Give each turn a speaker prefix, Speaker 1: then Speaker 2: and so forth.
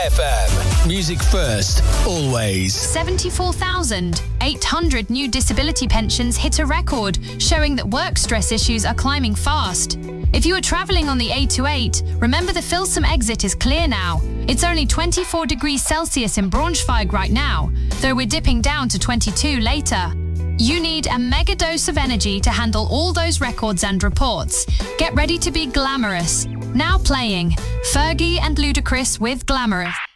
Speaker 1: FM. Music first, always.
Speaker 2: 74,800 new disability pensions hit a record, showing that work stress issues are climbing fast. If you are travelling on the A28, remember the Filsum exit is clear now. It's only 24 degrees Celsius in Braunschweig right now, though we're dipping down to 22 later. You need a mega dose of energy to handle all those records and reports. Get ready to be glamorous. Now playing Fergie and Ludacris with Glamorous.